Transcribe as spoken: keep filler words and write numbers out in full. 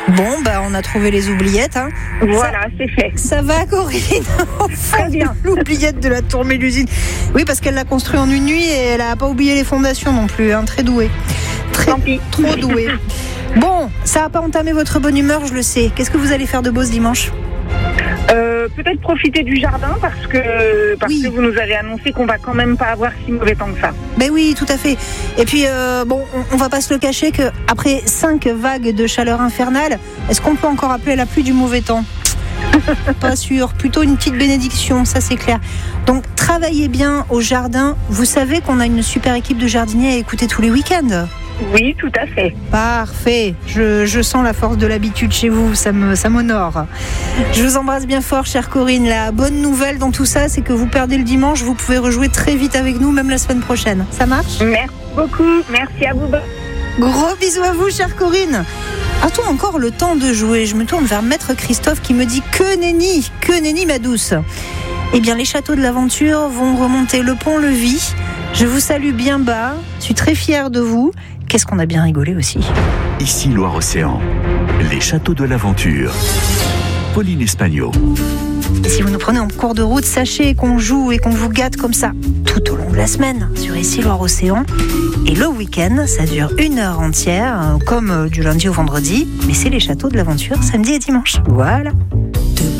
Bon, bah on a trouvé les oubliettes. Hein. Voilà, ça, c'est fait. Ça va, Corinne? Très bien. L'oubliette de la tour Mélusine. Oui, parce qu'elle l'a construit en une nuit et elle n'a pas oublié les fondations non plus. Hein. Très douée. Très, Tant pis. Trop douée. Bon, ça n'a pas entamé votre bonne humeur, je le sais. Qu'est-ce que vous allez faire de beau ce dimanche? Euh, peut-être profiter du jardin parce que parce oui. que vous nous avez annoncé qu'on va quand même pas avoir si mauvais temps que ça. Ben oui, tout à fait. Et puis euh, bon, on, on va pas se le cacher que après cinq vagues de chaleur infernale, est-ce qu'on peut encore appeler la pluie du mauvais temps? Pas sûr, plutôt une petite bénédiction, ça c'est clair. Donc travaillez bien au jardin. Vous savez qu'on a une super équipe de jardiniers à écouter tous les week-ends. Oui, tout à fait. Parfait. Je, je sens la force de l'habitude chez vous. Ça me, ça m'honore. Je vous embrasse bien fort, chère Corinne. La bonne nouvelle dans tout ça, c'est que vous perdez le dimanche. Vous pouvez rejouer très vite avec nous, même la semaine prochaine. Ça marche? Merci beaucoup. Merci à vous. Gros bisous à vous, chère Corinne. A-t-on encore le temps de jouer? Je me tourne vers Maître Christophe qui me dit que nenni, que nenni, ma douce. Eh bien, les châteaux de l'aventure vont remonter le pont-levis. Je vous salue bien bas. Je suis très fière de vous. Qu'est-ce qu'on a bien rigolé aussi. Ici Loire-Océan, les châteaux de l'aventure. Pauline Espagnol. Et si vous nous prenez en cours de route, sachez qu'on joue et qu'on vous gâte comme ça tout au long de la semaine sur Ici Loire-Océan. Et le week-end, ça dure une heure entière, comme du lundi au vendredi. Mais c'est les châteaux de l'aventure, samedi et dimanche. Voilà.